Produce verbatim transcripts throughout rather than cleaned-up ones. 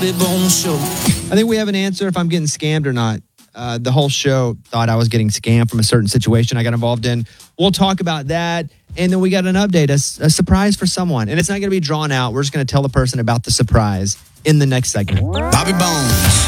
Bobby Bones Show. I think we have an answer if I'm getting scammed or not. Uh, the whole show thought I was getting scammed from a certain situation I got involved in. We'll talk about that. And then we got an update, a, a surprise for someone. And it's not going to be drawn out. We're just going to tell the person about the surprise in the next segment. Bobby Bones.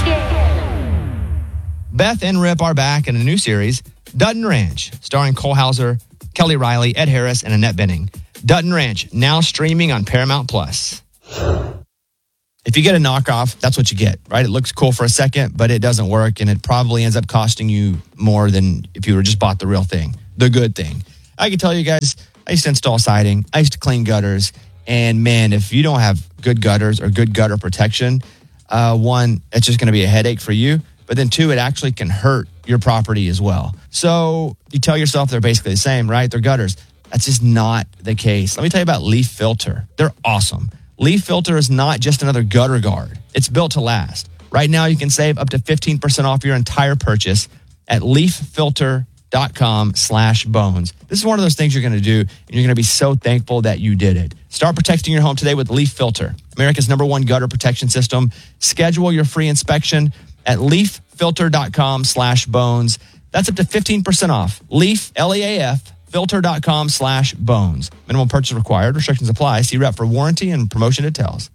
Beth and Rip are back in a new series, Dutton Ranch, starring Cole Hauser, Kelly Riley, Ed Harris, and Annette Bening. Dutton Ranch, now streaming on Paramount Plus. If you get a knockoff, that's what you get, right? It looks cool for a second, but it doesn't work, and it probably ends up costing you more than if you were just bought the real thing, the good thing. I can tell you guys, I used to install siding, I used to clean gutters, and man, if you don't have good gutters or good gutter protection, uh, one, it's just going to be a headache for you, but then two, it actually can hurt your property as well. So you tell yourself they're basically the same, right? They're gutters. That's just not the case. Let me tell you about Leaf Filter. They're awesome. Leaf Filter is not just another gutter guard. It's built to last. Right now, you can save up to fifteen percent off your entire purchase at leaffilter.com slash bones. This is one of those things you're going to do, and you're going to be so thankful that you did it. Start protecting your home today with Leaf Filter, America's number one gutter protection system. Schedule your free inspection at leaffilter.com slash bones. That's up to fifteen percent off. Leaf, L E A F, filter.com slash bones. Minimum purchase required. Restrictions apply. See rep for warranty and promotion details.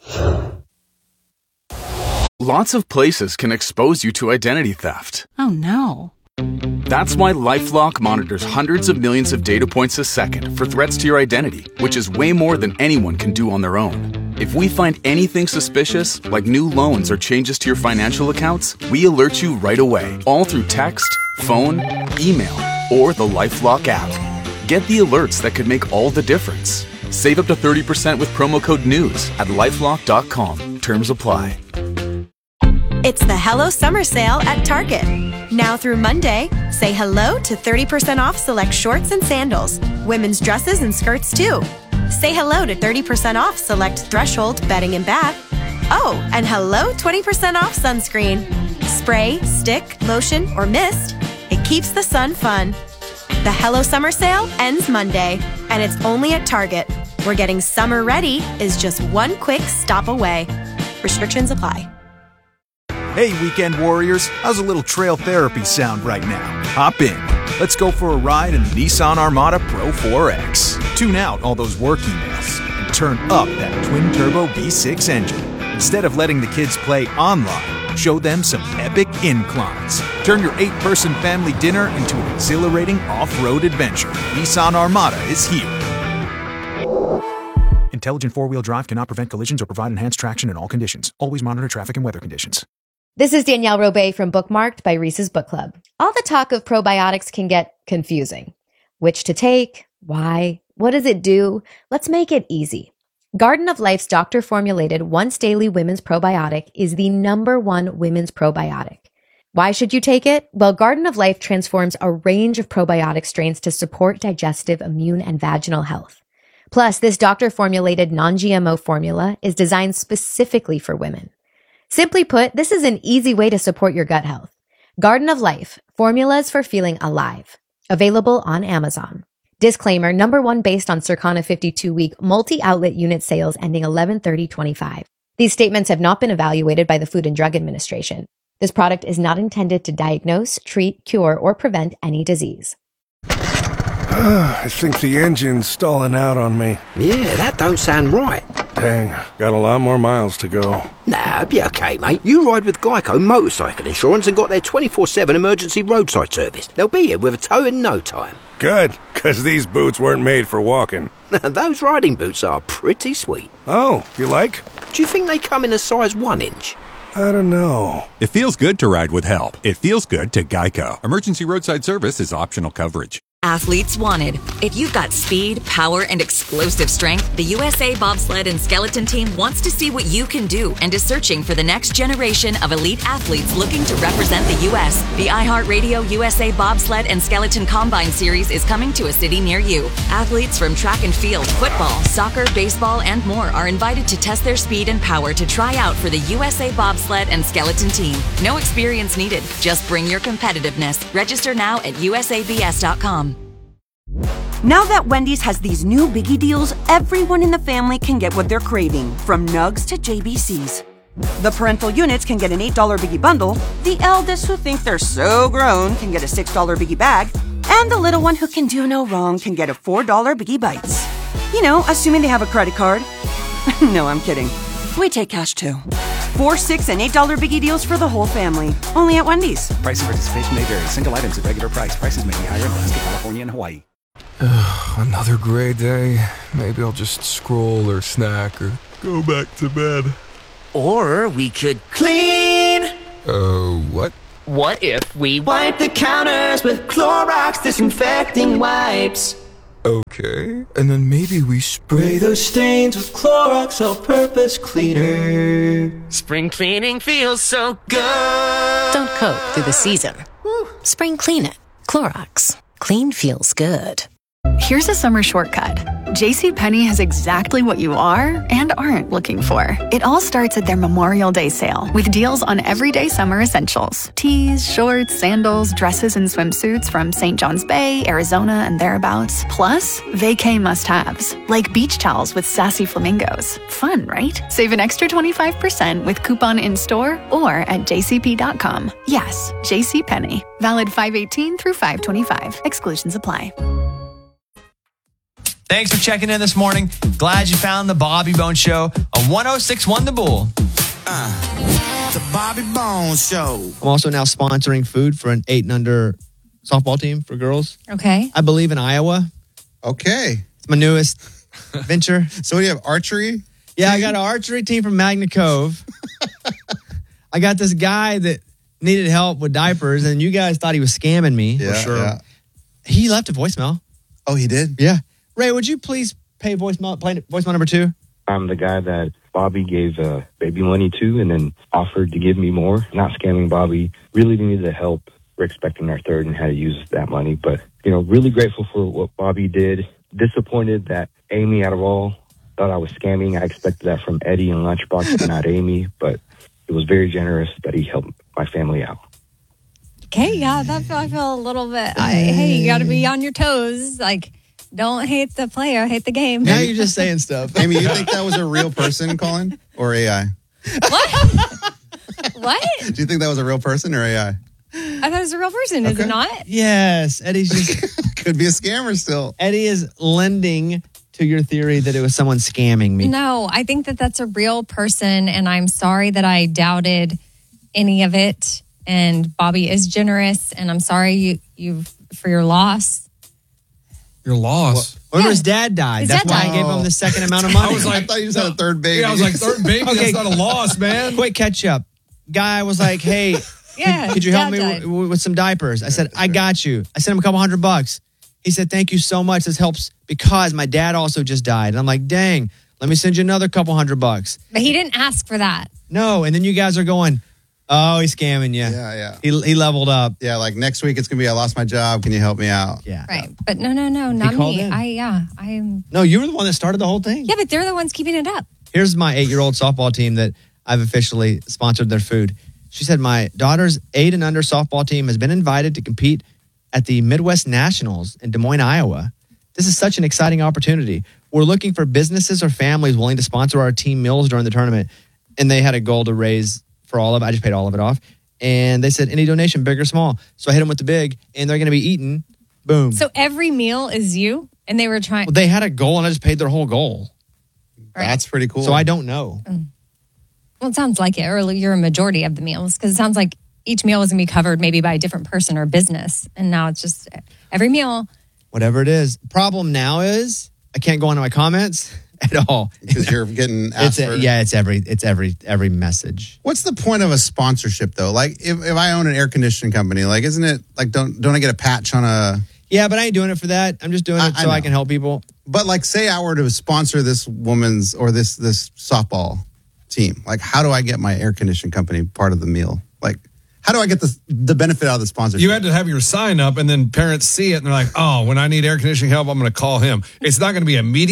Lots of places can expose you to identity theft. Oh, no. That's why LifeLock monitors hundreds of millions of data points a second for threats to your identity, which is way more than anyone can do on their own. If we find anything suspicious, like new loans or changes to your financial accounts, we alert you right away, all through text, phone, email, or the LifeLock app. Get the alerts that could make all the difference. Save up to thirty percent with promo code NEWS at lifelock dot com. Terms apply. It's the Hello Summer Sale at Target. Now through Monday, say hello to thirty percent off select shorts and sandals, women's dresses and skirts too. Say hello to thirty percent off select Threshold bedding and bath. Oh, and hello twenty percent off sunscreen. Spray, stick, lotion, or mist. It keeps the sun fun. The Hello Summer Sale ends Monday, and it's only at Target, where getting summer ready is just one quick stop away. Restrictions apply. Hey, weekend warriors, how's a little trail therapy sound right now? Hop in. Let's go for a ride in the Nissan Armada Pro four X. Tune out all those work emails and turn up that twin-turbo V six engine. Instead of letting the kids play online, show them some epic inclines. Turn your eight-person family dinner into an exhilarating off-road adventure. Nissan Armada is here. Intelligent four-wheel drive cannot prevent collisions or provide enhanced traction in all conditions. Always monitor traffic and weather conditions. This is Danielle Robay from Bookmarked by Reese's Book Club. All the talk of probiotics can get confusing. Which to take? Why? What does it do? Let's make it easy. Garden of Life's doctor-formulated once-daily women's probiotic is the number one women's probiotic. Why should you take it? Well, Garden of Life transforms a range of probiotic strains to support digestive, immune, and vaginal health. Plus, this doctor-formulated non-G M O formula is designed specifically for women. Simply put, this is an easy way to support your gut health. Garden of Life, formulas for feeling alive. Available on Amazon. Disclaimer, number one based on Circana fifty-two week multi-outlet unit sales ending eleven thirty twenty-five. These statements have not been evaluated by the Food and Drug Administration. This product is not intended to diagnose, treat, cure, or prevent any disease. I think the engine's stalling out on me. Yeah, that don't sound right. Dang, got a lot more miles to go. Nah, it'll be okay, mate. You ride with Geico Motorcycle Insurance and got their twenty-four seven emergency roadside service. They'll be here with a tow in no time. Good, because these boots weren't made for walking. Those riding boots are pretty sweet. Oh, you like? Do you think they come in a size one inch? I don't know. It feels good to ride with help. It feels good to Geico. Emergency roadside service is optional coverage. Athletes wanted. If you've got speed, power, and explosive strength, the U S A Bobsled and Skeleton Team wants to see what you can do and is searching for the next generation of elite athletes looking to represent the U S The iHeartRadio U S A Bobsled and Skeleton Combine Series is coming to a city near you. Athletes from track and field, football, soccer, baseball, and more are invited to test their speed and power to try out for the U S A Bobsled and Skeleton Team. No experience needed. Just bring your competitiveness. Register now at U S A B S dot com. Now that Wendy's has these new biggie deals, everyone in the family can get what they're craving, from nugs to J B Cs. The parental units can get an eight dollar Biggie bundle, the eldest who think they're so grown can get a six dollar Biggie bag, and the little one who can do no wrong can get a four dollar Biggie Bites. You know, assuming they have a credit card. No, I'm kidding. We take cash too. Four, six, and eight dollar Biggie deals for the whole family. Only at Wendy's. Price and participation may vary. Single items at regular price. Prices may be higher in Alaska, California, and Hawaii. Another gray day. Maybe I'll just scroll or snack or go back to bed. Or we could clean. Uh, what? What if we wipe the counters with Clorox disinfecting wipes? Okay. And then maybe we spray those stains with Clorox all-purpose cleaner. Spring cleaning feels so good. Don't coat through the season. Spring clean it. Clorox. Clean feels good. Here's a summer shortcut. JCPenney has exactly what you are and aren't looking for. It all starts at their Memorial Day sale with deals on everyday summer essentials. Tees, shorts, sandals, dresses, and swimsuits from Saint John's Bay, Arizona, and thereabouts. Plus, vacay must-haves, like beach towels with sassy flamingos. Fun, right? Save an extra twenty-five percent with coupon in-store or at j c p dot com. Yes, JCPenney. Valid five eighteen through five twenty-five. Exclusions apply. Thanks for checking in this morning. Glad you found the Bobby Bones Show on one oh six point one The Bull. Uh, the Bobby Bones Show. I'm also now sponsoring food for an eight and under softball team for girls. Okay. I believe in Iowa. Okay. It's my newest venture. So you have archery? Yeah, I got an archery team from Magna Cove. I got this guy that needed help with diapers, and you guys thought he was scamming me. Yeah, for sure. yeah. He left a voicemail. Oh, he did? Yeah. Ray, would you please pay voicemail, play voicemail number two? I'm the guy that Bobby gave uh, baby money to and then offered to give me more. Not scamming Bobby. Really needed the help. We're expecting our third and how to use that money. But, you know, really grateful for what Bobby did. Disappointed that Amy, out of all, thought I was scamming. I expected that from Eddie and Lunchbox, not Amy. But it was very generous that he helped my family out. Okay, yeah, that I feel a little bit. I, hey, you got to be on your toes. Like, don't hate the player, hate the game. Now you're just saying stuff. Amy, you think that was a real person calling or A I? What? What? Do you think that was a real person or A I? I thought it was a real person. Is Okay. it not? Yes. Eddie's just... Could be a scammer still. Eddie is lending to your theory that it was someone scamming me. No, I think that that's a real person, and I'm sorry that I doubted any of it. And Bobby is generous, and I'm sorry you you for your loss. Your loss. Well, his dad died. His That's dad why died. I gave him the second amount of money. I was like, I thought you just had a third baby. Yeah, I was like, third baby? That's not a loss, man. Quick catch up. Guy was like, hey, Yeah, could, could you his help dad me died. w- w- with some diapers? I said, I got you. I sent him a couple hundred bucks. He said, thank you so much. This helps because my dad also just died. And I'm like, dang, let me send you another couple hundred bucks. But he didn't ask for that. No, and then you guys are going, oh, he's scamming you. Yeah, yeah. He, he leveled up. Yeah, like next week it's going to be, I lost my job. Can you help me out? Yeah. Right. But no, no, no, not called me. in. I, yeah, I am. No, you were the one that started the whole thing. Yeah, but they're the ones keeping it up. Here's my eight-year-old softball team that I've officially sponsored their food. She said, my daughter's eight and under softball team has been invited to compete at the Midwest Nationals in Des Moines, Iowa. This is such an exciting opportunity. We're looking for businesses or families willing to sponsor our team meals during the tournament. And they had a goal to raise for all of it. I just paid all of it off. And they said, any donation, big or small. So I hit them with the big, and they're going to be eaten. Boom. So every meal is you, and they were trying. Well, they had a goal, and I just paid their whole goal. Right. That's pretty cool. So I don't know. Well, it sounds like it, or you're a majority of the meals, because it sounds like each meal was going to be covered maybe by a different person or business. And now it's just every meal. Whatever it is. Problem now is I can't go into my comments at all. Because you're getting asked It's for... a, yeah, it's every it's every every message. What's the point of a sponsorship though? Like if, if I own an air conditioning company, like isn't it like don't don't I get a patch on a Yeah, but I ain't doing it for that. I'm just doing it I- I so I, know. can help people. But like say I were to sponsor this woman's or this this softball team. Like how do I get my air conditioning company part of the meal? Like how do I get the the benefit out of the sponsorship? You had to have your sign up, and then parents see it, and they're like, oh, when I need air conditioning help, I'm going to call him. It's not going to be immediate,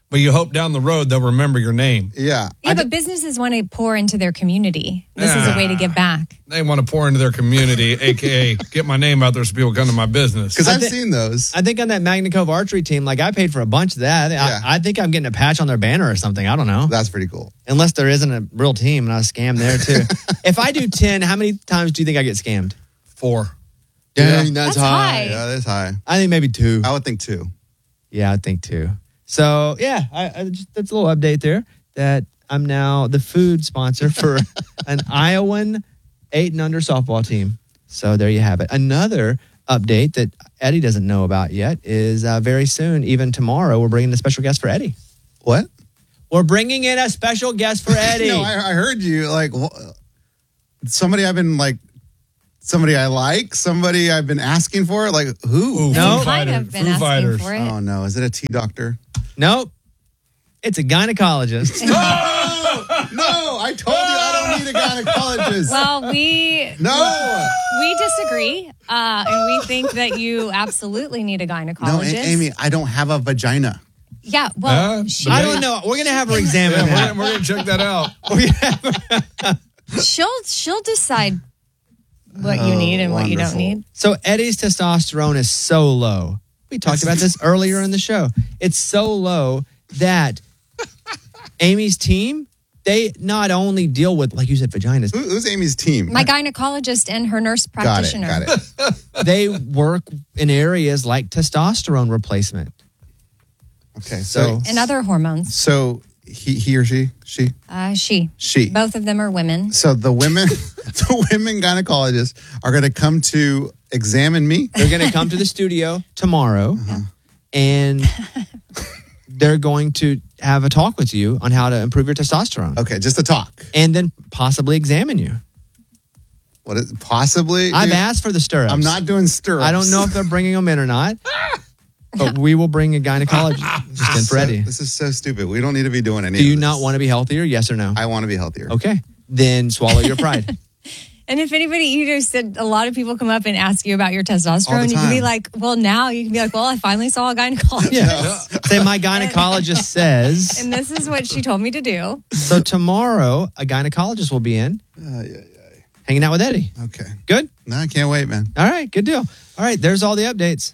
but you hope down the road they'll remember your name. Yeah. Yeah, but businesses want to pour into their community. This is a way to give back. They want to pour into their community, a k a get my name out there so people come to my business. Because I've thi- seen those. I think on that Magna Cove archery team, like I paid for a bunch of that. Yeah. I, I think I'm getting a patch on their banner or something. I don't know. That's pretty cool. Unless there isn't a real team and I was scammed there too. If I do ten, how many times do you think I get scammed? Four. Dang, That's that's, high. high. Yeah, that's high. I think maybe two. I would think two. Yeah, I think two. So yeah, I, I just, that's a little update there that I'm now the food sponsor for an Iowan eight and under softball team. So there you have it. Another update that Eddie doesn't know about yet is uh, very soon, even tomorrow, we're bringing a special guest for Eddie. What? We're bringing in a special guest for Eddie. No, I, I heard you. Like wh- somebody I've been like, somebody I like, somebody I've been asking for. Like who? Ooh, No. Foo Kind Fighter- of been Foo asking Fighters. for it. Oh no, is it a tea doctor? Nope. It's a gynecologist. No, no, I told you I don't need a gynecologist. Well, we no, we disagree, uh, and we think that you absolutely need a no, gynecologist. A- Amy, I don't have a vagina. Yeah, well, Uh, she, I don't know. We're gonna have her examine Yeah, that. we're, we're going to check that out. she'll she'll decide what you need and what you don't wonderful. need. So Eddie's testosterone is so low. We talked about this earlier in the show. It's so low that Amy's team, they not only deal with, like you said, vaginas. Who, who's Amy's team? My gynecologist and her nurse got it. practitioner. Got it. They work in areas like testosterone replacement. Okay, so And other hormones. so he he or she she Uh, she. she. Both of them are women. So the women, the women gynecologists are going to come to examine me. They're going to come to the studio tomorrow Uh-huh. and they're going to have a talk with you on how to improve your testosterone. Okay, just a talk. And then possibly examine you. What is possibly? I've dude, asked for the stirrups. I'm not doing stirrups. I don't know if they're bringing them in or not, but we will bring a gynecologist just in for So- Eddie. This is so stupid. We don't need to be doing any. Do you of this. not want to be healthier? Yes or no? I want to be healthier. Okay. Then swallow your pride. And if anybody, you know, said a lot of people come up and ask you about your testosterone, you can be time. like, well, now you can be like, well, I finally saw a gynecologist. Yeah. Say my gynecologist says. And this is what she told me to do. So tomorrow, a gynecologist will be in, Uh, yeah, hanging out with Eddie. yeah. Okay. Good? No, I can't wait, man. All right. Good deal. All right. There's all the updates.